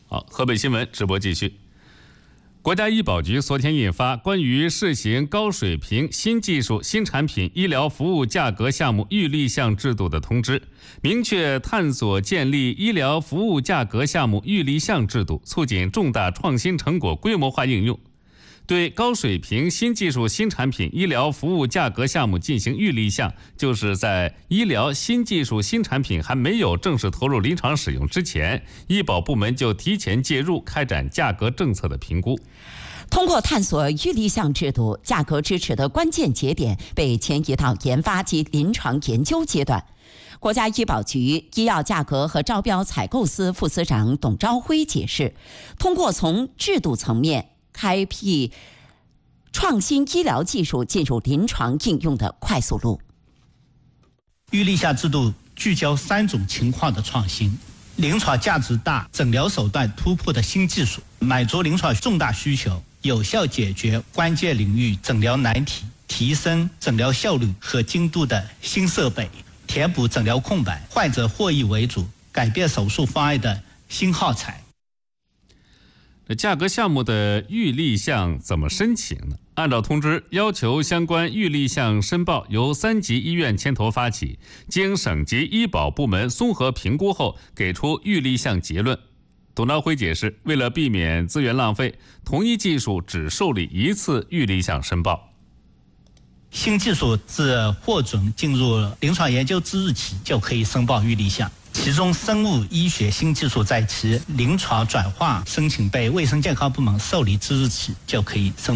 好，河北新闻直播继续。国家医保局昨天印发关于试行高水平新技术新产品医疗服务价格项目预立项制度的通知，明确探索建立医疗服务价格项目预立项制度，促进重大创新成果规模化应用。对高水平新技术新产品医疗服务价格项目进行预立项，就是在医疗新技术新产品还没有正式投入临床使用之前，医保部门就提前介入开展价格政策的评估。 通过探索预立项制度，价格支持的关键节点被迁移到研发及临床研究阶段。国家医保局医药价格和招标采购司副司长董朝辉解释，通过从制度层面开辟创新医疗技术进入临床应用的快速路。 预立项制度聚焦3种情况的创新：临床价值大、诊疗手段突破的新技术，满足临床重大需求，有效解决关键领域诊疗难题，提升诊疗效率和精度的新设备，填补诊疗空白，患者获益为主，改变手术方案的新耗材。 价格项目的预立项怎么申请呢？按照通知，要求相关预立项申报由3级医院牵头发起，经省级医保部门综合评估后，给出预立项结论。董朝辉解释，为了避免资源浪费，同一技术只受理1次预立项申报。 新技术自获准进入临床研究之日起就可以申报预立项，其中生物医学新技术在其临床转化申请被卫生健康部门受理之日起就可以申报。